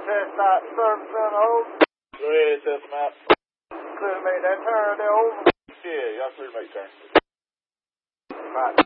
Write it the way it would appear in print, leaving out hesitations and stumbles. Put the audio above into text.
Test that service on hold. Go ahead, test them out. Clear to make that turn there over. Yeah, y'all clear to make turn. Right.